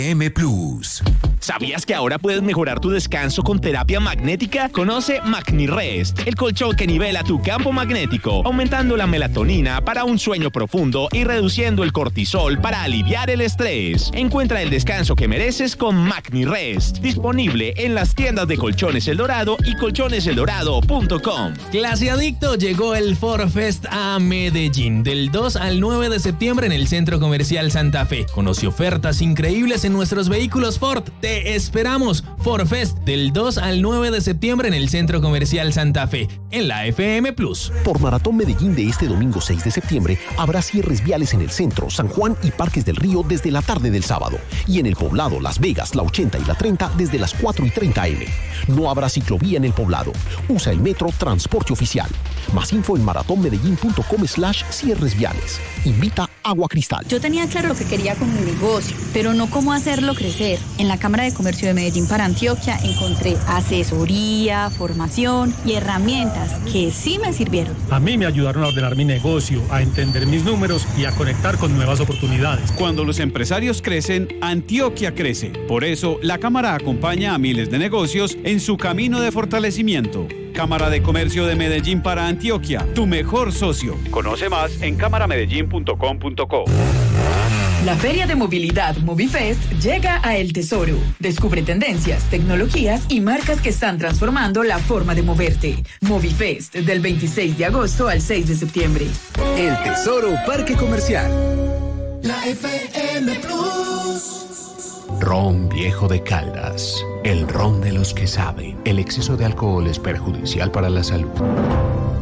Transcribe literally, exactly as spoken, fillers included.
M Plus. ¿Sabías que ahora puedes mejorar tu descanso con terapia magnética? Conoce MagniRest, el colchón que nivela tu campo magnético, aumentando la melatonina para un sueño profundo y reduciendo el cortisol para aliviar el estrés. Encuentra el descanso que mereces con MagniRest, disponible en las tiendas de Colchones El Dorado y colchones el dorado punto com. Clase Adicto, llegó el Ford Fest a Medellín del dos al nueve de septiembre en el Centro Comercial Santa Fe. Conoce ofertas increíbles en nuestros vehículos Ford. Te esperamos. Ford Fest del dos al nueve de septiembre en el Centro Comercial Santa Fe, en la F M Plus. Por Maratón Medellín de este domingo seis de septiembre habrá cierres viales en el centro, San Juan y Parques del Río desde la tarde del sábado. Y en el Poblado, Las Vegas, la ochenta y la treinta desde las cuatro y treinta eme. No habrá ciclovía en el Poblado. Usa el metro Transporte Oficial. Más info en maratonmedellín.com slash cierres viales. Invita Agua Cristal. Yo tenía claro lo que quería con mi negocio, pero no cómo hacerlo crecer. En la Cámara de Comercio de Medellín para Antioquia encontré asesoría, formación y herramientas que sí me sirvieron. A mí me ayudaron a ordenar mi negocio, a entender mis números y a conectar con nuevas oportunidades. Cuando los empresarios crecen, Antioquia crece. Por eso, la Cámara acompaña a miles de negocios en su camino de fortalecimiento. Cámara de Comercio de Medellín para Antioquia, tu mejor socio. Conoce más en cámara medellín punto com punto co. La Feria de Movilidad Movifest llega a El Tesoro. Descubre tendencias, tecnologías y marcas que están transformando la forma de moverte. Movifest, del veintiséis de agosto al seis de septiembre. El Tesoro Parque Comercial. La F M Plus. Ron Viejo de Caldas, el ron de los que saben. El exceso de alcohol es perjudicial para la salud.